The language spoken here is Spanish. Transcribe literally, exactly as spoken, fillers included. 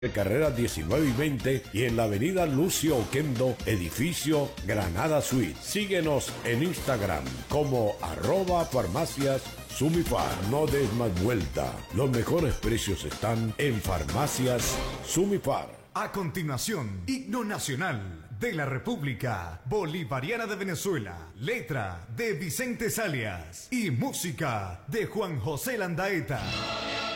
de carreras diecinueve y veinte y en la avenida Lucio Oquendo, edificio Granada Suite. Síguenos en Instagram como arroba farmacias Sumifar. No des más vuelta. Los mejores precios están en Farmacias Sumifar. A continuación, Himno Nacional de la República Bolivariana de Venezuela. Letra de Vicente Salias y música de Juan José Landaeta.